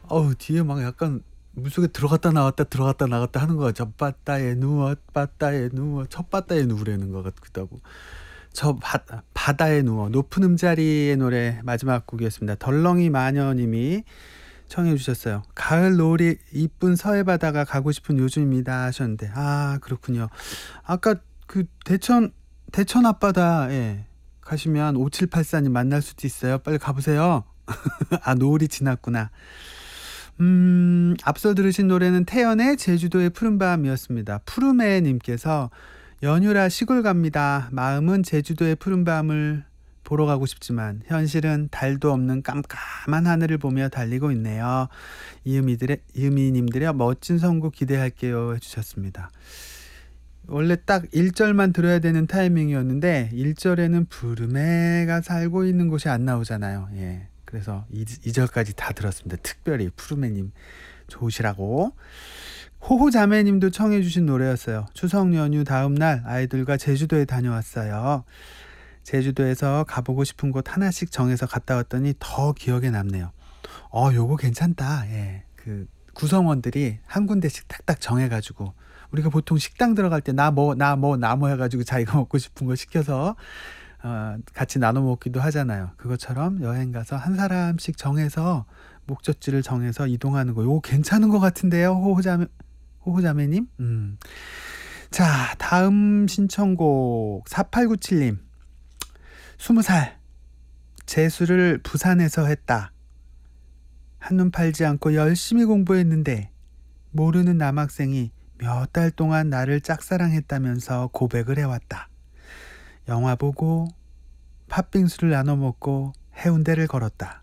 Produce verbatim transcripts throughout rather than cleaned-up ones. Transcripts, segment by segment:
어우 뒤에 막 약간 물속에 들어갔다 나왔다 들어갔다 나갔다 하는 거 같죠. 바다에 누워 바다에 누워 첫 바다에 누우라는 것 같기도 하고. 저 바, 바다에 누워 높은 음자리의 노래 마지막 곡이었습니다. 덜렁이 마녀님이 청해 주셨어요. 가을 노을이 이쁜 서해 바다가 가고 싶은 요즘입니다 하셨는데 아 그렇군요. 아까 그 대천 대천 앞바다에 가시면 오칠팔사님 만날 수도 있어요. 빨리 가보세요. 아 노을이 지났구나. 음, 앞서 들으신 노래는 태연의 제주도의 푸른밤이었습니다. 푸르메님께서 연휴라 시골 갑니다. 마음은 제주도의 푸른밤을 보러 가고 싶지만 현실은 달도 없는 깜깜한 하늘을 보며 달리고 있네요. 이음이들의 이음이님들의 멋진 선곡 기대할게요 해주셨습니다. 원래 딱 일 절만 들어야 되는 타이밍이었는데 일 절에는 푸르메가 살고 있는 곳이 안 나오잖아요. 예. 그래서 이 절까지 다 들었습니다. 특별히 푸르메님 좋으시라고. 호호자매님도 청해 주신 노래였어요. 추석 연휴 다음 날 아이들과 제주도에 다녀왔어요. 제주도에서 가보고 싶은 곳 하나씩 정해서 갔다 왔더니 더 기억에 남네요. 어, 요거 괜찮다. 예. 그 구성원들이 한 군데씩 딱딱 정해가지고 우리가 보통 식당 들어갈 때 나 뭐 나 뭐 나 뭐 해가지고 자기가 먹고 싶은 거 시켜서 어, 같이 나눠 먹기도 하잖아요. 그것처럼 여행 가서 한 사람씩 정해서 목적지를 정해서 이동하는 거 요거 괜찮은 것 같은데요. 호호자매 호호자매님. 음. 자 다음 신청곡 사팔구칠님 스무 살 재수를 부산에서 했다. 한눈 팔지 않고 열심히 공부했는데 모르는 남학생이 몇 달 동안 나를 짝사랑했다면서 고백을 해왔다. 영화 보고 팥빙수를 나눠 먹고 해운대를 걸었다.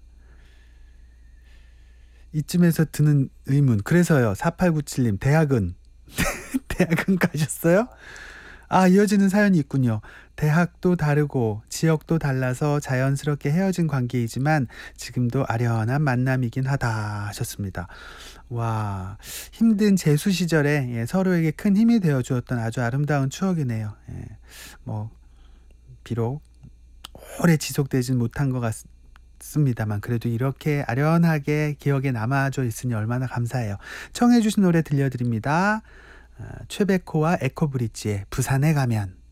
이쯤에서 드는 의문. 그래서요. 사팔구칠님 대학은 대학은 가셨어요? 아 이어지는 사연이 있군요. 대학도 다르고 지역도 달라서 자연스럽게 헤어진 관계이지만 지금도 아련한 만남이긴 하다 하셨습니다. 와 힘든 재수 시절에 예, 서로에게 큰 힘이 되어 주었던 아주 아름다운 추억이네요. 예, 뭐 비록 오래 지속되진 못한 것 같습니다만 그래도 이렇게 아련하게 기억에 남아져 있으니 얼마나 감사해요. 청해 주신 노래 들려드립니다. 어, 최백호와 에코브릿지의 부산에 가면.